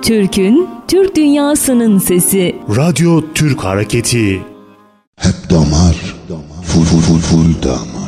Türk'ün, Türk dünyasının sesi. Radyo Türk Hareketi. Hep damar, full damar.